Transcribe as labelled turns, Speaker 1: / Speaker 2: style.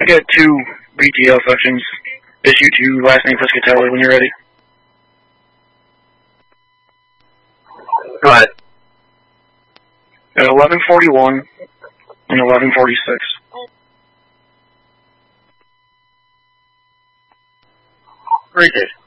Speaker 1: get two BTL sections. Issue 2, last name Piscatelli, when you're ready.
Speaker 2: Go ahead.
Speaker 1: At 11:41 and 11:46.
Speaker 2: Great, Dave.